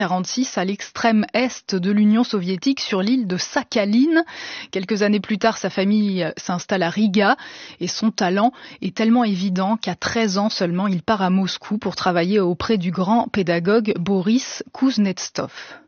1946 à l'extrême est de l'Union soviétique sur l'île de Sakhaline. Quelques années plus tard, sa famille s'installe à Riga et son talent est tellement évident qu'à 13 ans seulement, il part à Moscou pour travailler auprès du grand pédagogue Boris Kuznetsov.